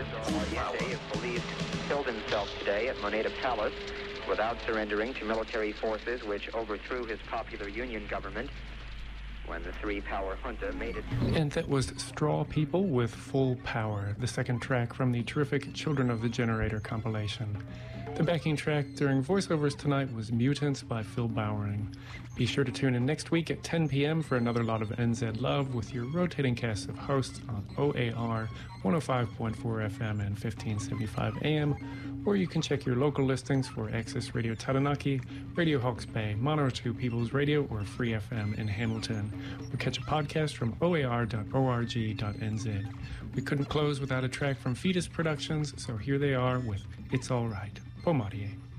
Allende is believed killed himself today at Moneda Palace without surrendering to military forces which overthrew his popular union government when the three-power junta made it. And that was Straw People with Full Power, the second track from the terrific Children of the Generator compilation. The backing track during voiceovers tonight was Mutants by Phil Bowering. Be sure to tune in next week at 10 p.m. for another lot of NZ Love with your rotating cast of hosts on OAR 105.4 FM and 1575 AM, or you can check your local listings for Access Radio Taranaki, Radio Hawke's Bay, Mono 2 People's Radio, or Free FM in Hamilton, or catch a podcast from oar.org.nz. We couldn't close without a track from Fetus Productions, so here they are with It's All Right. Pomadier.